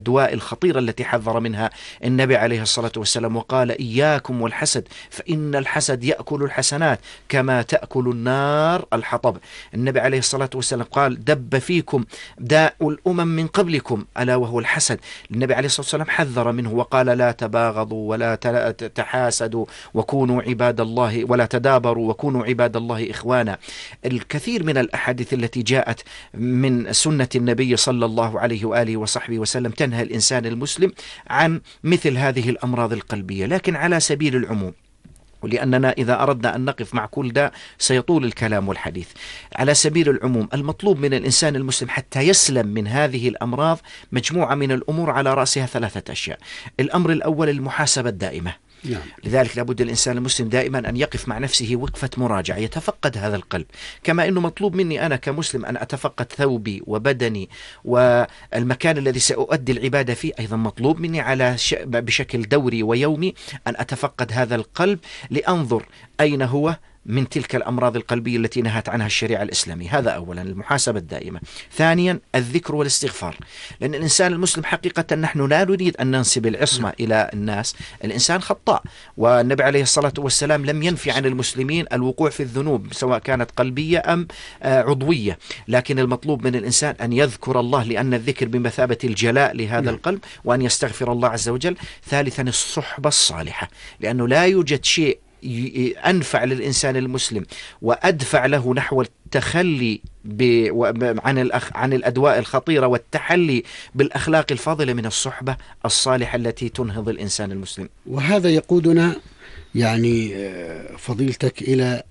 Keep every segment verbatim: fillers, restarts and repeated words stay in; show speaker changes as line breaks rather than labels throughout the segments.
الأدواء الخطيرة التي حذر منها النبي عليه الصلاة والسلام وقال: إياكم والحسد فإن الحسد يأكل الحسنات كما تأكل النار الحطب. النبي عليه الصلاة والسلام قال: دب فيكم داء الأمم من قبلكم ألا وهو الحسد. النبي عليه الصلاة والسلام حذر منه وقال: لا تباغضوا ولا تحاسدوا وكونوا عباد الله ولا تدابروا وكونوا عباد الله إخوانا. الكثير من الأحاديث التي جاءت من سنة النبي صلى الله عليه وآله وصحبه وسلم تنهى الإنسان المسلم عن مثل هذه الأمراض القلبية، لكن على سبيل العموم، ولأننا إذا أردنا أن نقف مع كل ده سيطول الكلام والحديث. على سبيل العموم المطلوب من الإنسان المسلم حتى يسلم من هذه الأمراض مجموعة من الأمور، على رأسها ثلاثة أشياء. الأمر الأول المحاسبة الدائمة. نعم. لذلك لابد الإنسان المسلم دائما أن يقف مع نفسه وقفة مراجعة، يتفقد هذا القلب، كما أنه مطلوب مني أنا كمسلم أن أتفقد ثوبي وبدني والمكان الذي سأؤدي العبادة فيه. أيضا مطلوب مني على ش... بشكل دوري ويومي أن أتفقد هذا القلب لأنظر أين هو من تلك الأمراض القلبية التي نهت عنها الشريعة الإسلامية. هذا أولا المحاسبة الدائمة. ثانيا الذكر والاستغفار، لأن الإنسان المسلم حقيقة نحن لا نريد أن ننسب العصمة إلى الناس، الإنسان خطاء، والنبي عليه الصلاة والسلام لم ينفي عن المسلمين الوقوع في الذنوب سواء كانت قلبية أم عضوية، لكن المطلوب من الإنسان أن يذكر الله، لأن الذكر بمثابة الجلاء لهذا القلب، وأن يستغفر الله عز وجل. ثالثا الصحبة الصالحة، لأنه لا يوجد شيء أنفع للإنسان المسلم وأدفع له نحو التخلي عن الأخ عن الأدواء الخطيرة والتحلي بالأخلاق الفاضلة من الصحبة الصالحة التي تنهض الإنسان المسلم.
وهذا يقودنا يعني فضيلتك إلى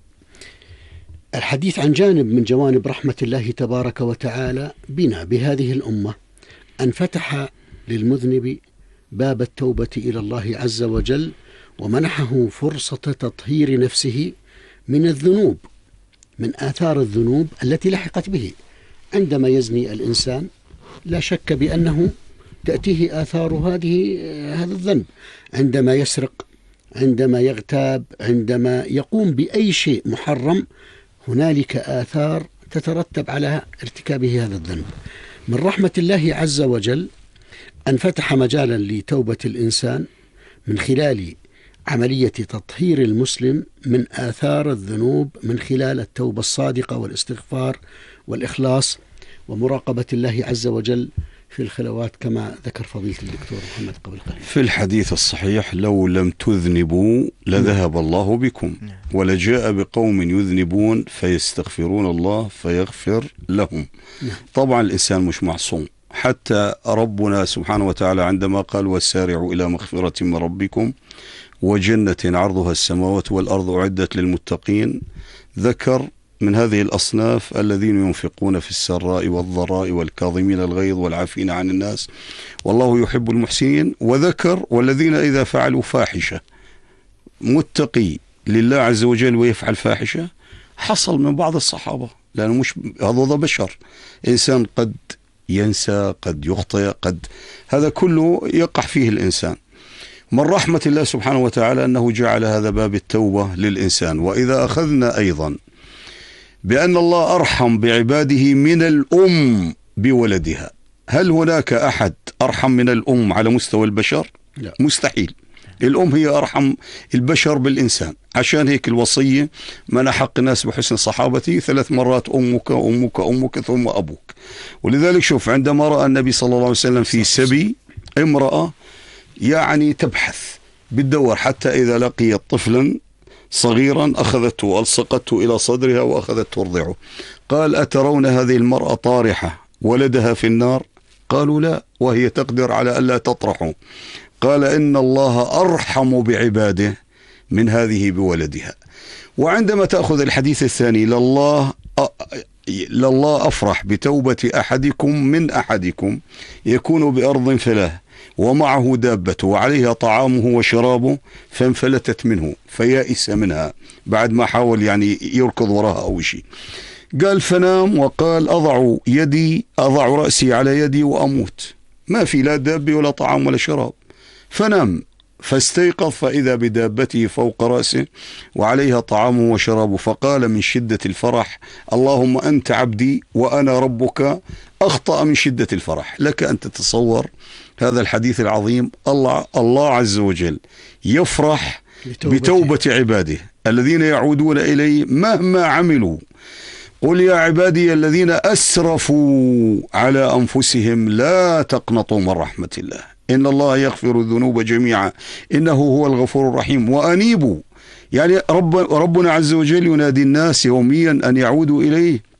الحديث عن جانب من جوانب رحمة الله تبارك وتعالى بنا بهذه الأمة، أن فتح للمذنب باب التوبة إلى الله عز وجل، ومنحه فرصة تطهير نفسه من الذنوب، من آثار الذنوب التي لحقت به. عندما يزني الإنسان لا شك بأنه تأتيه آثار هذه هذا الذنب، عندما يسرق، عندما يغتاب، عندما يقوم بأي شيء محرم، هنالك آثار تترتب على ارتكابه هذا الذنب. من رحمة الله عز وجل أن فتح مجالا لتوبة الإنسان من خلال عملية تطهير المسلم من آثار الذنوب، من خلال التوبة الصادقة والاستغفار والإخلاص ومراقبة الله عز وجل في الخلوات، كما ذكر فضيلة الدكتور محمد قبل قليل
في الحديث الصحيح: لو لم تذنبوا لذهب الله بكم ولجاء بقوم يذنبون فيستغفرون الله فيغفر لهم. طبعا الإنسان مش معصوم، حتى ربنا سبحانه وتعالى عندما قال: وسارعوا إلى مغفرة من ربكم وجنة عرضها السماوات والأرض أعدت للمتقين، ذكر من هذه الأصناف الذين ينفقون في السراء والضراء والكاظمين الغيظ والعافين عن الناس والله يحب المحسنين، وذكر: والذين إذا فعلوا فاحشة، متقي لله عز وجل ويفعل فاحشة. حصل من بعض الصحابة، لأنه مش هذا بشر، إنسان قد ينسى، قد يخطئ، قد هذا كله يقع فيه الإنسان. من رحمة الله سبحانه وتعالى أنه جعل هذا باب التوبة للإنسان. وإذا أخذنا أيضا بأن الله أرحم بعباده من الأم بولدها، هل هناك أحد أرحم من الأم على مستوى البشر؟ لا. مستحيل. الأم هي أرحم البشر بالإنسان، عشان هيك الوصية: من أحق الناس بحسن صحابتي ثلاث مرات أمك أمك أمك ثم أبوك. ولذلك شوف، عندما رأى النبي صلى الله عليه وسلم في سبي امرأة يعني تبحث بالدور، حتى إذا لقيت طفلا صغيرا أخذته وألصقته إلى صدرها وأخذت ترضعه. قال: أترون هذه المرأة طارحة ولدها في النار؟ قالوا: لا، وهي تقدر على ألا تطرحه. قال: إن الله أرحم بعباده من هذه بولدها. وعندما تأخذ الحديث الثاني: لله لله أفرح بتوبة أحدكم من أحدكم يكون بأرض فلاه ومعه دابته وعليها طعامه وشرابه فانفلتت منه فيائس منها بعد ما حاول يعني يركض وراها أو شيء. قال: فنام وقال: أضع يدي أضع رأسي على يدي وأموت، ما في لا دابة ولا طعام ولا شراب. فنام فاستيقظ فإذا بدابته فوق رأسه وعليها طعامه وشرابه، فقال من شدة الفرح: اللهم أنت عبدي وأنا ربك. أخطأ من شدة الفرح. لك أن تتصور هذا الحديث العظيم. الله, الله عز وجل يفرح بتوبة, بتوبة عباده الذين يعودون إليه مهما عملوا. قل يا عبادي الذين أسرفوا على أنفسهم لا تقنطوا من رحمة الله إن الله يغفر الذنوب جميعا إنه هو الغفور الرحيم وأنيبوا. يعني رب ربنا عز وجل ينادي الناس يوميا أن يعودوا إليه،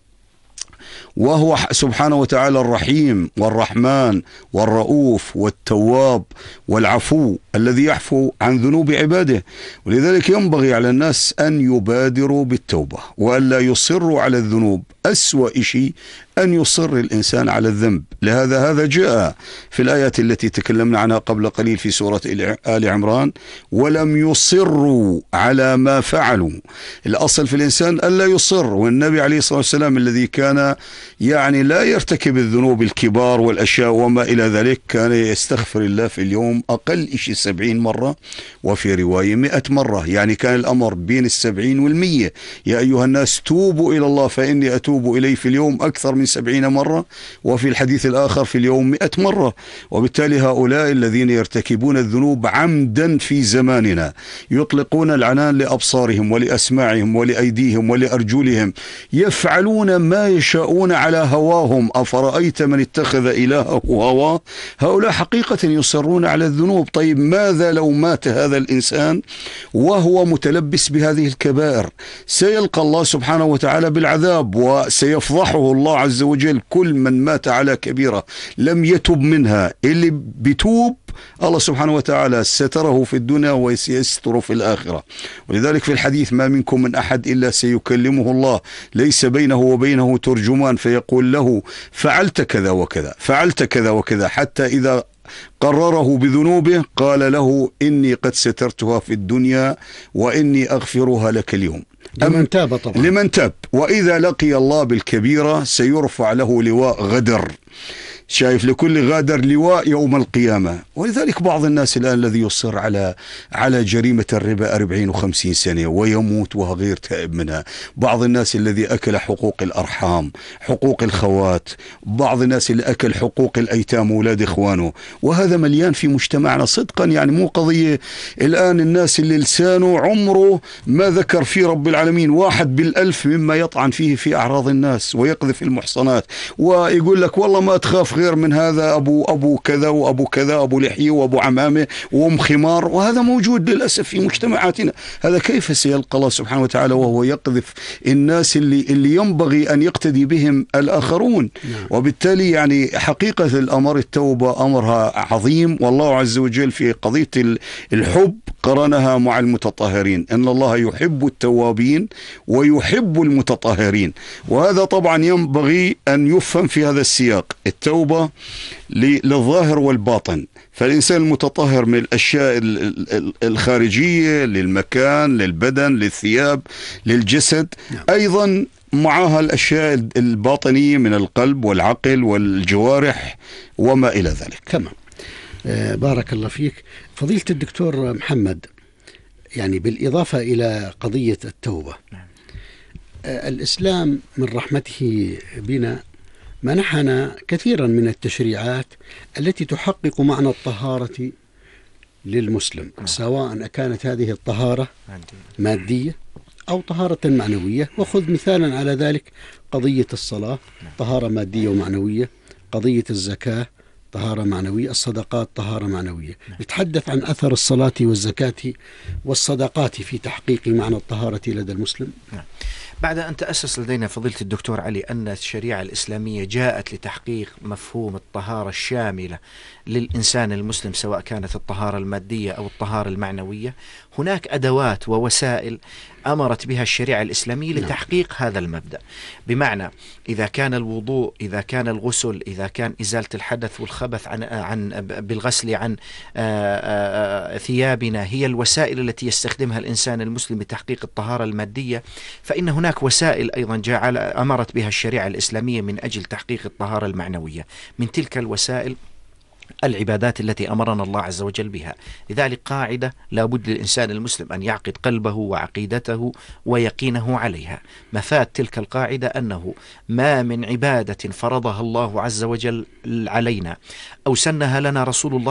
وهو سبحانه وتعالى الرحيم والرحمن والرؤوف والتواب والعفو الذي يعفو عن ذنوب عباده. ولذلك ينبغي على الناس أن يبادروا بالتوبة وألا يصروا على الذنوب. أسوأ شيء أن يصر الإنسان على الذنب. لهذا هذا جاء في الآيات التي تكلمنا عنها قبل قليل في سورة آل عمران: ولم يصروا على ما فعلوا. الأصل في الإنسان ألا يصر. والنبي عليه الصلاة والسلام الذي كان يعني لا يرتكب الذنوب الكبار والأشياء وما إلى ذلك كان يستغفر الله في اليوم أقل شيء سبعين مرة، وفي رواية مئة مرة. يعني كان الأمر بين السبعين والمية. يا أيها الناس توبوا إلى الله فإني أتوب إليه في اليوم أكثر من سبعين مرة، وفي الحديث الآخر في اليوم مئة مرة. وبالتالي هؤلاء الذين يرتكبون الذنوب عمدا في زماننا يطلقون العنان لأبصارهم ولأسماعهم ولأيديهم ولأرجلهم، يفعلون ما يشاءون على هواهم. أفرأيت من اتخذ إلهه هواه؟ هؤلاء حقيقة يصرون على الذنوب. طيب ماذا لو مات هذا الإنسان وهو متلبس بهذه الكبائر؟ سيلقى الله سبحانه وتعالى بالعذاب، وسيفضحه الله عز وجل. كل من مات على كبيرة لم يتب منها، اللي بيتوب الله سبحانه وتعالى ستره في الدنيا وسيستره في الآخرة. ولذلك في الحديث: ما منكم من أحد إلا سيكلمه الله ليس بينه وبينه ترجمان فيقول له فعلت كذا وكذا فعلت كذا وكذا، حتى إذا قرره بذنوبه قال له إني قد سترتها في الدنيا وإني أغفرها لك اليوم.
لمن تاب طبعا.
لمن تاب. وإذا لقي الله بالكبيرة سيرفع له لواء غدر. شايف لكل غادر لواء يوم القيامة. ولذلك بعض الناس الآن الذي يصر على على جريمة الربا أربعين وخمسين سنة ويموت وهو غير تائب منها. بعض الناس الذي أكل حقوق الأرحام، حقوق الخوات، بعض الناس اللي أكل حقوق الأيتام وولاد إخوانه، وهذا مليان في مجتمعنا صدقا. يعني مو قضية الآن الناس اللي لسانه عمره ما ذكر في رب العالمين واحد بالألف مما يطعن فيه في أعراض الناس ويقذف المحصنات، ويقول لك والله ما تخاف غير من هذا أبو أبو كذا وأبو كذا أبو لحية وأبو عمامة وأم خمار. وهذا موجود للأسف في مجتمعاتنا. هذا كيف سيلقى الله سبحانه وتعالى وهو يقذف الناس اللي اللي ينبغي أن يقتدي بهم الآخرون. نعم. وبالتالي يعني حقيقة الأمر التوبة أمرها عظيم. والله عز وجل في قضية الحب قرنها مع المتطهرين، إن الله يحب التوابين ويحب المتطهرين. وهذا طبعا ينبغي أن يفهم في هذا السياق. التوبة للظاهر والباطن. فالإنسان المتطهر من الأشياء الخارجية للمكان، للبدن، للثياب، للجسد، أيضا معها الأشياء الباطنية من القلب والعقل والجوارح وما إلى ذلك.
تمام. آه بارك الله فيك فضيلة الدكتور محمد. يعني بالإضافة إلى قضية التوبة، آه الإسلام من رحمته بنا منحنا كثيرا من التشريعات التي تحقق معنى الطهارة للمسلم، سواء كانت هذه الطهارة مادية أو طهارة معنوية. وخذ مثالا على ذلك قضية الصلاة، طهارة مادية ومعنوية. قضية الزكاة طهارة معنوية. الصدقات طهارة معنوية. نتحدث عن أثر الصلاة والزكاة والصدقات في تحقيق معنى الطهارة لدى المسلم.
بعد أن تأسس لدينا فضيلة الدكتور علي أن الشريعة الإسلامية جاءت لتحقيق مفهوم الطهارة الشاملة للإنسان المسلم، سواء كانت الطهارة المادية أو الطهارة المعنوية، هناك أدوات ووسائل أمرت بها الشريعة الإسلامية لتحقيق هذا المبدأ. بمعنى إذا كان الوضوء، إذا كان الغسل، إذا كان إزالة الحدث والخبث عن عن بالغسل عن ثيابنا هي الوسائل التي يستخدمها الإنسان المسلم لتحقيق الطهارة المادية، فإن هناك وسائل أيضا جعل أمرت بها الشريعة الإسلامية من أجل تحقيق الطهارة المعنوية. من تلك الوسائل العبادات التي أمرنا الله عز وجل بها. لذلك قاعدة لا بد للإنسان المسلم أن يعقد قلبه وعقيدته ويقينه عليها. مفاد تلك القاعدة أنه ما من عبادة فرضها الله عز وجل علينا أو سنها لنا رسول الله